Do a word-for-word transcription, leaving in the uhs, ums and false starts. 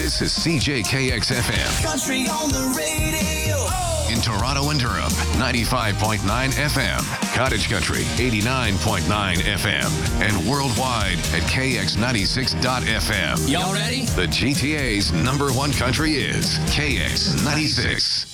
This is C J K X F M. Country on the radio. In Toronto and Durham, ninety-five point nine F M. Cottage Country, eighty-nine point nine F M. And worldwide at K X ninety-six dot F M. Y'all ready? The G T A's number one country is K X ninety-six.